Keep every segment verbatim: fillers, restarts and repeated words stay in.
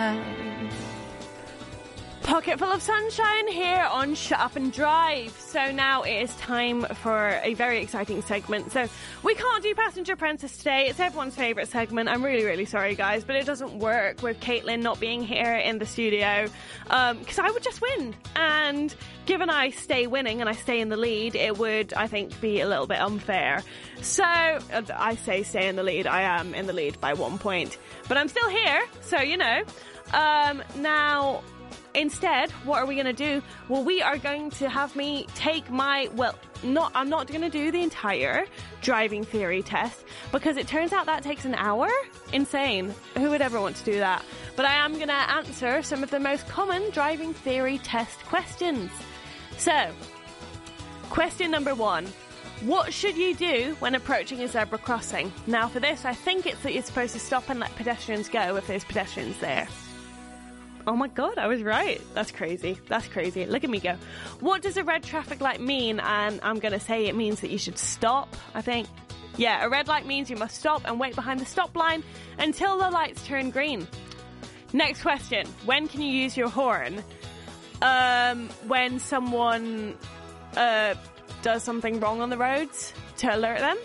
time. Pocket full of sunshine here on Shut Up and Drive. So now it is time for a very exciting segment. So we can't do Passenger Apprentice today. It's everyone's favourite segment. I'm really, really sorry, guys, but it doesn't work with Caitlin not being here in the studio because um, I would just win. And given I stay winning and I stay in the lead, it would, I think, be a little bit unfair. So I say stay in the lead. I am in the lead by one point. But I'm still here, so you know. Um, now... Instead, what are we going to do? Well, we are going to have me take my, well, not, I'm not going to do the entire driving theory test because it turns out that takes an hour. Insane. Who would ever want to do that? But I am going to answer some of the most common driving theory test questions. So, question number one. What should you do when approaching a zebra crossing? Now, for this, I think it's that you're supposed to stop and let pedestrians go if there's pedestrians there. Oh my god, I was right. That's crazy. That's crazy. Look at me go. What does a red traffic light mean? And I'm going to say it means that you should stop, I think. Yeah, a red light means you must stop and wait behind the stop line until the lights turn green. Next question. When can you use your horn? Um, when someone uh, does something wrong on the roads to alert them.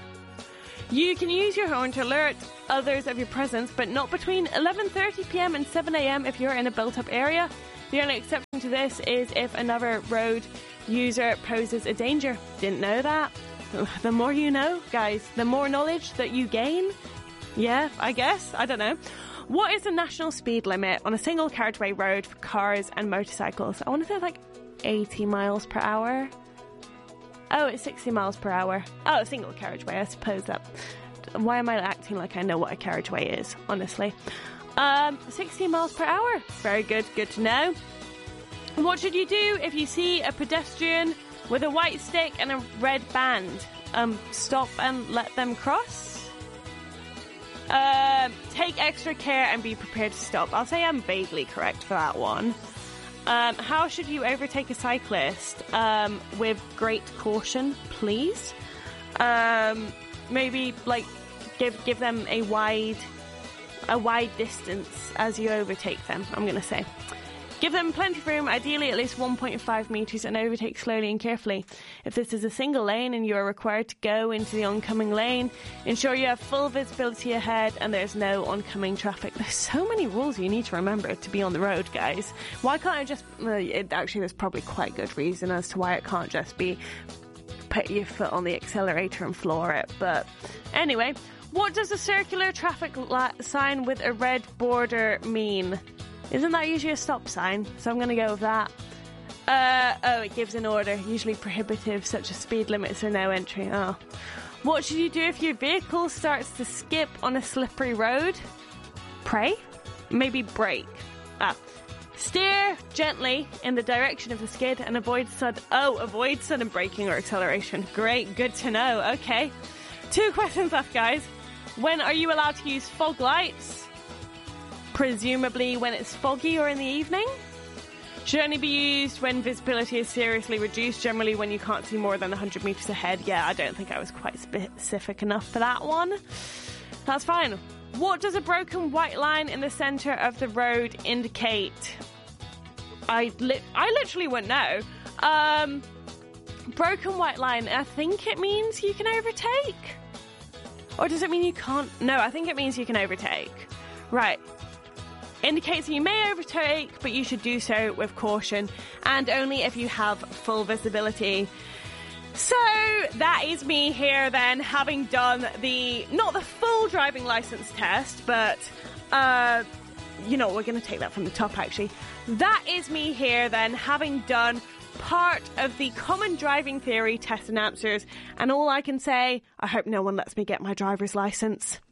You can use your horn to alert others of your presence, but not between eleven thirty p.m. and seven a.m. if you're in a built-up area. The only exception to this is if another road user poses a danger. Didn't know that. The more you know, guys, the more knowledge that you gain. Yeah, I guess. I don't know. What is the national speed limit on a single carriageway road for cars and motorcycles? I want to say like eighty miles per hour. Oh, it's sixty miles per hour. Oh, a single carriageway, I suppose that... Why am I acting like I know what a carriageway is, honestly? Um, sixty miles per hour. Very good. Good to know. What should you do if you see a pedestrian with a white stick and a red band? Um, stop and let them cross? Um, take extra care and be prepared to stop. I'll say I'm vaguely correct for that one. Um, how should you overtake a cyclist? Um, with great caution, please. Um... Maybe, like, give give them a wide, a wide distance as you overtake them, I'm going to say. Give them plenty of room, ideally at least one point five metres, and overtake slowly and carefully. If this is a single lane and you are required to go into the oncoming lane, ensure you have full visibility ahead and there's no oncoming traffic. There's so many rules you need to remember to be on the road, guys. Why can't I just... Uh, it, actually, there's probably quite good reason as to why it can't just be... put your foot on the accelerator and floor it. But anyway, what does a circular traffic light sign with a red border mean? Isn't that usually a stop sign? So I'm going to go with that. Uh, oh, it gives an order, usually prohibitive, such as speed limits or no entry. Oh. What should you do if your vehicle starts to skip on a slippery road? Pray? Maybe brake. Ah. Steer gently in the direction of the skid and avoid sudden... Oh, avoid sudden braking or acceleration. Great, good to know. Okay. Two questions left, guys. When are you allowed to use fog lights? Presumably when it's foggy or in the evening. Should only be used when visibility is seriously reduced, generally when you can't see more than one hundred metres ahead. Yeah, I don't think I was quite specific enough for that one. That's fine. What does a broken white line in the centre of the road indicate? I, li- I literally wouldn't know. Um, broken white line, I think it means you can overtake. Or does it mean you can't? No, I think it means you can overtake. Right. Indicates that you may overtake, but you should do so with caution and only if you have full visibility. So that is me here then, having done the, not the full driving license test, but, uh, you know, we're going to take that from the top actually. That is me here then, having done part of the common driving theory test and answers. And all I can say, I hope no one lets me get my driver's license.